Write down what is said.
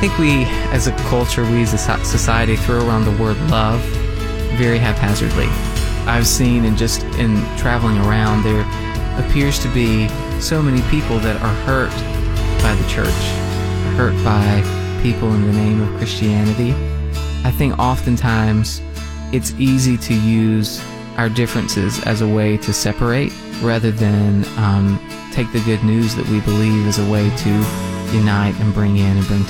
think we, as a culture, we as a society, throw around the word love very haphazardly. I've seen, and just in traveling around, there appears to be so many people that are hurt by the church, hurt by people in the name of Christianity. I think oftentimes it's easy to use our differences as a way to separate rather than take the good news that we believe as a way to unite and bring in and bring